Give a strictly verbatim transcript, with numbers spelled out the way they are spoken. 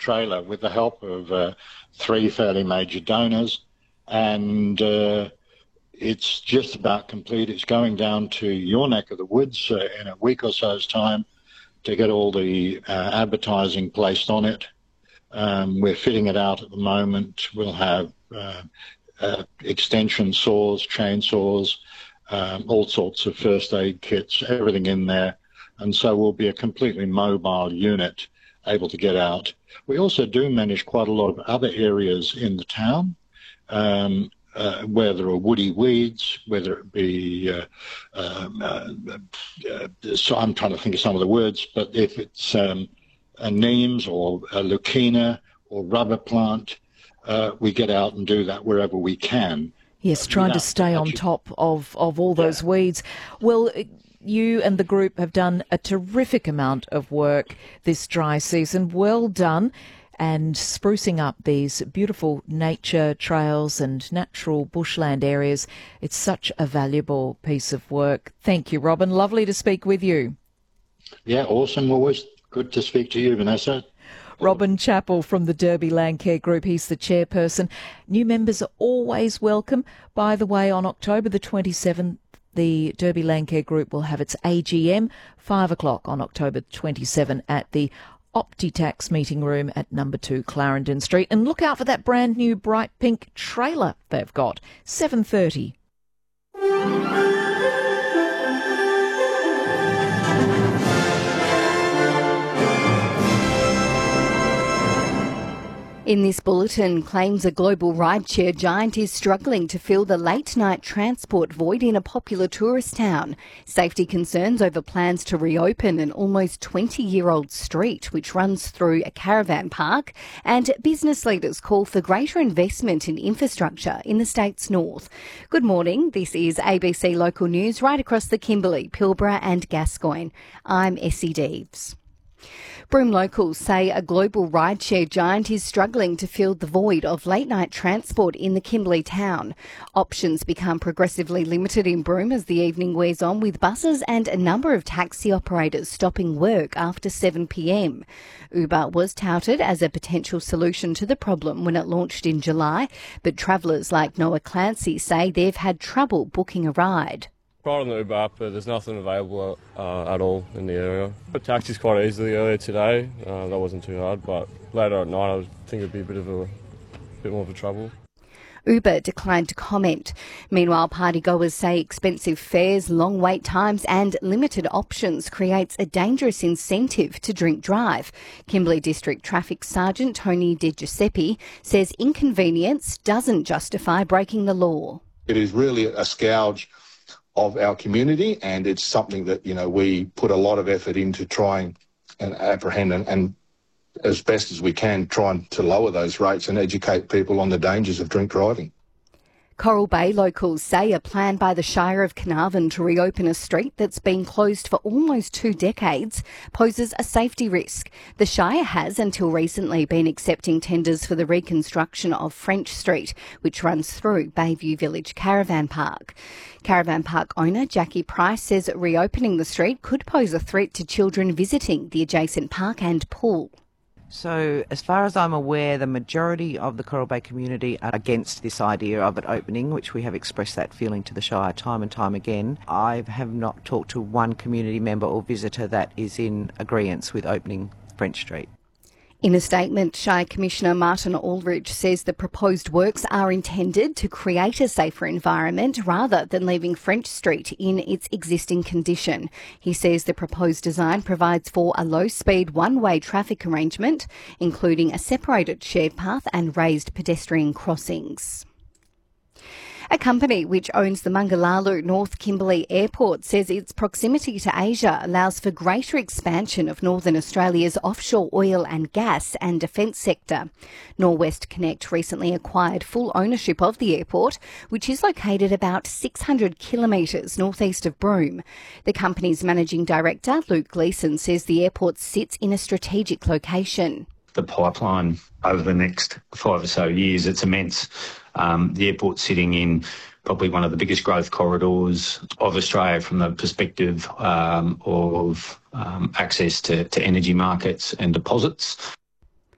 trailer with the help of uh, three fairly major donors, and uh, it's just about complete. It's going down to your neck of the woods uh, in a week or so's time to get all the uh, advertising placed on it. Um, we're fitting it out at the moment. We'll have uh, uh, extension saws, chainsaws, um, all sorts of first aid kits, everything in there. And so we'll be a completely mobile unit able to get out. We also do manage quite a lot of other areas in the town. Um, Uh, where there are woody weeds, whether it be, uh, um, uh, uh, so I'm trying to think of some of the words, but if it's um, a neems or a leucaena or rubber plant, uh, we get out and do that wherever we can. Yes, trying to stay on top of, of all those yeah. weeds. Well, you and the group have done a terrific amount of work this dry season. Well done. And sprucing up these beautiful nature trails and natural bushland areas. It's such a valuable piece of work. Thank you, Robin. Lovely to speak with you. Yeah, awesome. Always good to speak to you, Vanessa. Robin Chappell from the Derby Landcare Group. He's the chairperson. New members are always welcome. By the way, on October the twenty-seventh, the Derby Landcare Group will have its A G M, five o'clock on October twenty-seventh at the Optitax meeting room at number two Clarendon Street. And look out for that brand new bright pink trailer they've got, seven thirty. In this bulletin, claims a global rideshare giant is struggling to fill the late-night transport void in a popular tourist town. Safety concerns over plans to reopen an almost twenty-year-old street which runs through a caravan park, and business leaders call for greater investment in infrastructure in the state's north. Good morning, this is A B C Local News right across the Kimberley, Pilbara and Gascoyne. I'm Essie Deeves. Broome locals say a global rideshare giant is struggling to fill the void of late-night transport in the Kimberley town. Options become progressively limited in Broome as the evening wears on, with buses and a number of taxi operators stopping work after seven p m. Uber was touted as a potential solution to the problem when it launched in July, but travellers like Noah Clancy say they've had trouble booking a ride. Tried on the Uber app, but there's nothing available uh, at all in the area. I taxis quite easily earlier today. Uh, that wasn't too hard, but later at night I think it'd be a bit of a bit more of a trouble. Uber declined to comment. Meanwhile, partygoers say expensive fares, long wait times and limited options creates a dangerous incentive to drink drive. Kimberley District Traffic Sergeant Tony De Giuseppe says inconvenience doesn't justify breaking the law. It is really a scourge of our community, and it's something that, you know, we put a lot of effort into trying and apprehend and, and as best as we can, trying to lower those rates and educate people on the dangers of drink driving. Coral Bay locals say a plan by the Shire of Carnarvon to reopen a street that's been closed for almost two decades poses a safety risk. The Shire has until recently been accepting tenders for the reconstruction of French Street, which runs through Bayview Village Caravan Park. Caravan Park owner Jackie Price says reopening the street could pose a threat to children visiting the adjacent park and pool. So as far as I'm aware, the majority of the Coral Bay community are against this idea of it opening, which we have expressed that feeling to the Shire time and time again. I have not talked to one community member or visitor that is in agreement with opening French Street. In a statement, Shire Commissioner Martin Aldridge says the proposed works are intended to create a safer environment rather than leaving French Street in its existing condition. He says the proposed design provides for a low-speed one-way traffic arrangement, including a separated shared path and raised pedestrian crossings. A company which owns the Mangalalu North Kimberley Airport says its proximity to Asia allows for greater expansion of Northern Australia's offshore oil and gas and defence sector. Norwest Connect recently acquired full ownership of the airport, which is located about six hundred kilometres northeast of Broome. The company's managing director, Luke Gleeson, says the airport sits in a strategic location. The pipeline over the next five or so years, it's immense. Um, the airport's sitting in probably one of the biggest growth corridors of Australia from the perspective um, of um, access to, to energy markets and deposits.